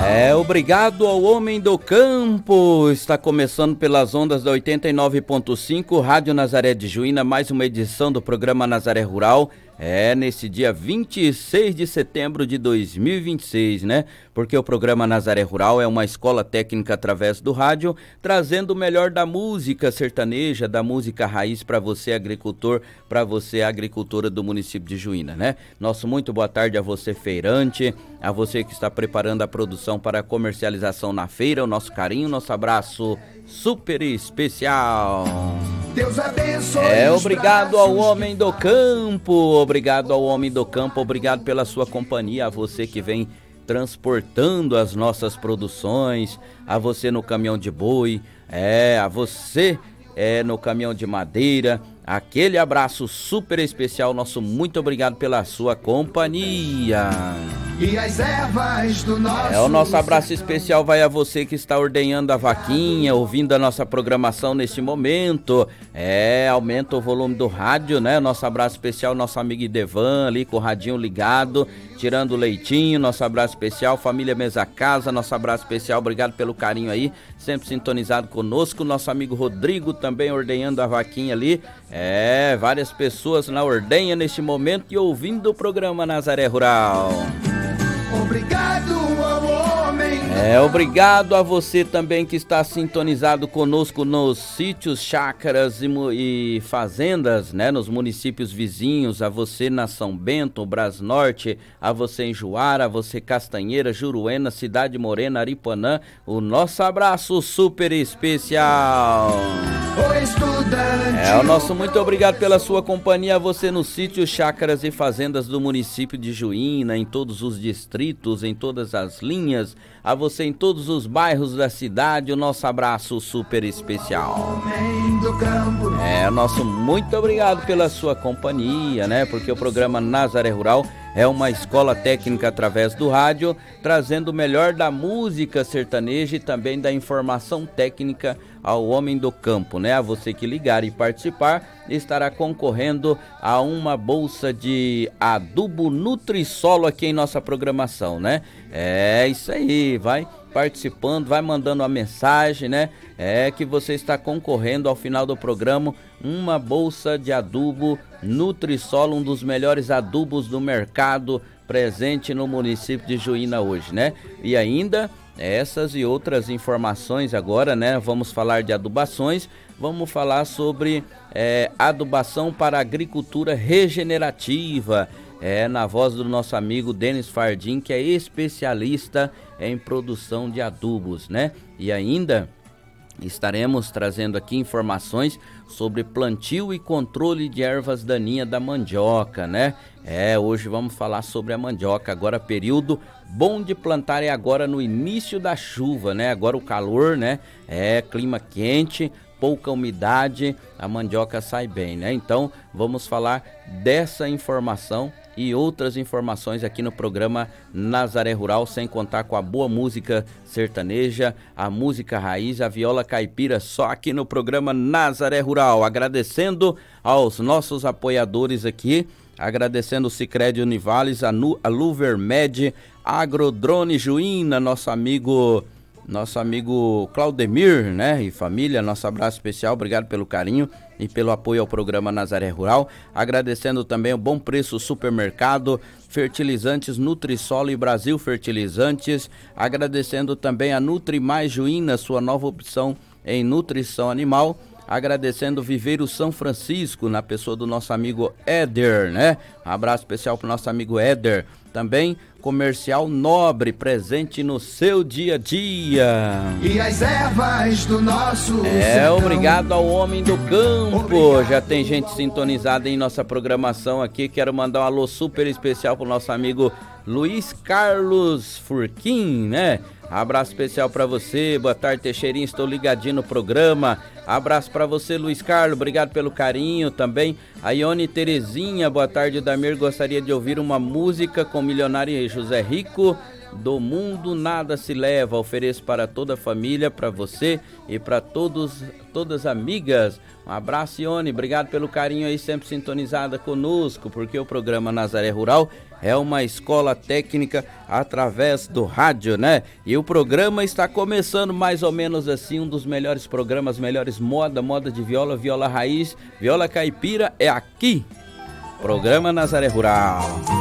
Obrigado ao homem do campo. Está começando pelas ondas da 89.5, Rádio Nazaré de Juína, mais uma edição do programa Nazaré Rural. Nesse dia 26 de setembro de 2026, né? Porque o programa Nazaré Rural é uma escola técnica através do rádio, trazendo o melhor da música sertaneja, da música raiz para você, agricultor, para você, agricultora do município de Juína, né? Nosso muito boa tarde a você, feirante, a você que está preparando a produção para a comercialização na feira, o nosso carinho, nosso abraço super especial. Deus abençoe. Obrigado ao homem do campo, obrigado ao homem do campo, obrigado pela sua companhia, a você que vem transportando as nossas produções, a você no caminhão de boi, a você no caminhão de madeira. Aquele abraço super especial, nosso muito obrigado pela sua companhia. E as ervas do nosso... O nosso abraço especial vai a você que está ordenhando a vaquinha, ouvindo a nossa programação nesse momento. Aumenta o volume do rádio, né? Nosso abraço especial, nosso amigo Idevan ali com o radinho ligado, tirando o leitinho. Nosso abraço especial, família Mesa Casa, nosso abraço especial, obrigado pelo carinho aí, sempre sintonizado conosco. Nosso amigo Rodrigo também ordenhando a vaquinha ali. Várias pessoas na ordenha neste momento e ouvindo o programa Nazaré Rural. Obrigado ao homem. Obrigado a você também que está sintonizado conosco nos sítios, chácaras e fazendas, né? Nos municípios vizinhos, a você na São Bento, Brás Norte, a você em Juara, a você Castanheira, Juruena, Cidade Morena, Aripuanã, o nosso abraço super especial. O estudante. O nosso muito obrigado pela sua companhia, a você nos sítios, chácaras e fazendas do município de Juína, em todos os distritos, em todas as linhas, a você em todos os bairros da cidade, o nosso abraço super especial. Homem do campo. O nosso muito obrigado pela sua companhia, né? Porque o programa Nazaré Rural é uma escola técnica através do rádio, trazendo o melhor da música sertaneja e também da informação técnica ao homem do campo, né? A você que ligar e participar, estará concorrendo a uma bolsa de adubo Nutrisolo aqui em nossa programação, né? Isso aí, vai participando, vai mandando uma mensagem, né? Que você está concorrendo ao final do programa uma bolsa de adubo Nutrisolo, um dos melhores adubos do mercado presente no município de Juína hoje, né? E ainda essas e outras informações agora, né? Vamos falar de adubações, vamos falar sobre adubação para agricultura regenerativa, na voz do nosso amigo Denis Fardim, que é especialista em produção de adubos, né? E ainda estaremos trazendo aqui informações sobre plantio e controle de ervas daninhas da mandioca, né? Hoje vamos falar sobre a mandioca, agora período bom de plantar é agora no início da chuva, né? Agora o calor, né? Clima quente, pouca umidade, a mandioca sai bem, né? Então vamos falar dessa informação e outras informações aqui no programa Nazaré Rural, sem contar com a boa música sertaneja, a música raiz, a viola caipira, só aqui no programa Nazaré Rural. Agradecendo aos nossos apoiadores aqui, agradecendo o Sicredi Univales, a Luvermed, Agrodrone Juína, nosso amigo Claudemir, né, e família, nosso abraço especial, obrigado pelo carinho e pelo apoio ao programa Nazaré Rural, agradecendo também o Bom Preço Supermercado, Fertilizantes Nutrisolo e Brasil Fertilizantes, agradecendo também a Nutri Mais Juína, sua nova opção em nutrição animal, agradecendo o Viveiro São Francisco, na pessoa do nosso amigo Éder, né, um abraço especial pro nosso amigo Éder. Também Comercial Nobre, presente no seu dia a dia. E as ervas do nosso sertão. Obrigado ao homem do campo. Já tem gente sintonizada em nossa programação aqui. Quero mandar um alô super especial pro nosso amigo Luiz Carlos Furquim, né? Abraço especial para você, boa tarde Teixeirinho, estou ligadinho no programa. Abraço para você, Luiz Carlos, obrigado pelo carinho também. A Ione Terezinha, boa tarde Damir, gostaria de ouvir uma música com o milionário José Rico, do mundo nada se leva. Ofereço para toda a família, para você e para todas as amigas. Um abraço, Ione, obrigado pelo carinho aí, sempre sintonizada conosco, porque o programa Nazaré Rural é uma escola técnica através do rádio, né? E o programa está começando mais ou menos assim, um dos melhores programas, melhores moda de viola, viola raiz, viola caipira, é aqui. Programa Nazaré Rural.